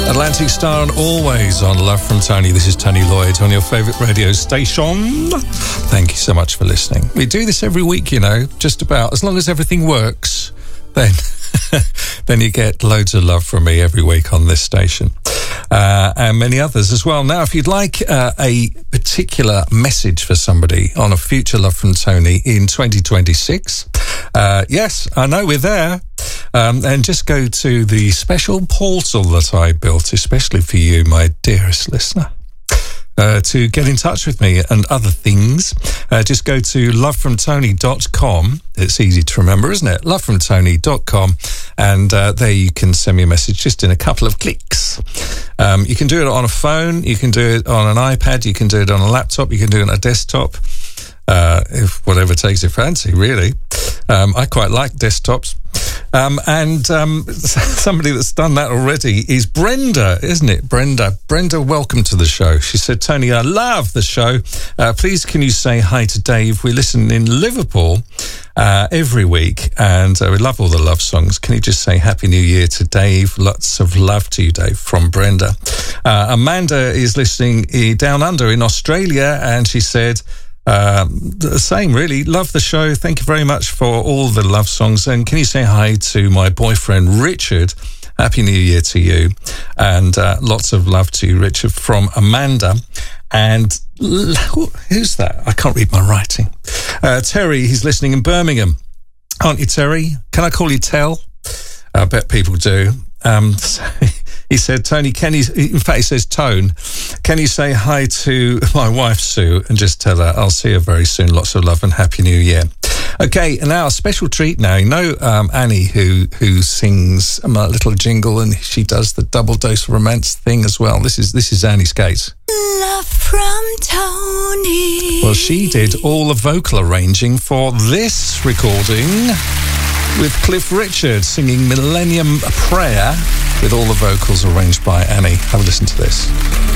Atlantic Star and always on Love from Tony. This is Tony Lloyd on your favourite radio station. Thank you so much for listening. We do this every week, you know, just about. As long as everything works, then then you get loads of love from me every week on this station. And many others as well. Now, if you'd like a particular message for somebody on a future Love from Tony in 2026, yes, I know we're there. And just go to the special portal that I built, especially for you, my dearest listener, to get in touch with me and other things. Just go to lovefromtony.com. It's easy to remember, isn't it? Lovefromtony.com. And there you can send me a message just in a couple of clicks. You can do it on a phone. You can do it on an iPad. You can do it on a laptop. You can do it on a desktop. If whatever takes your fancy, really. I quite like desktops. And somebody that's done that already is Brenda, isn't it? Brenda, welcome to the show. She said, Tony, I love the show. Please, can you say hi to Dave? We listen in Liverpool every week, and we love all the love songs. Can you just say Happy New Year to Dave? Lots of love to you, Dave, from Brenda. Amanda is listening down under in Australia, and she said, the same, really. Love the show. Thank you very much for all the love songs. And can you say hi to my boyfriend, Richard? Happy New Year to you. And lots of love to you, Richard, from Amanda. And who's that? I can't read my writing. Terry, he's listening in Birmingham. Aren't you, Terry? Can I call you Tell? I bet people do. He said, Tony, in fact, he says, Tone, can you say hi to my wife, Sue, and just tell her I'll see her very soon. Lots of love and Happy New Year. Okay, and now a special treat now. You know Annie, who sings a little jingle, and she does the double dose of romance thing as well. This is Annie Skates. Love from Tony. Well, she did all the vocal arranging for this recording with Cliff Richard singing Millennium Prayer with all the vocals arranged by Annie. Have a listen to this.